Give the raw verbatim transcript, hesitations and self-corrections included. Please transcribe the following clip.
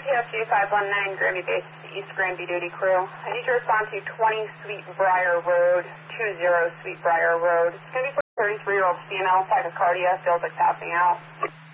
T F G five one nine, Granby Base, East Granby duty crew. I need to respond to twenty Sweet Briar Road, two zero Sweet Briar Road. It's going to be for a thirty-three-year-old female, tachycardia, feels like passing out.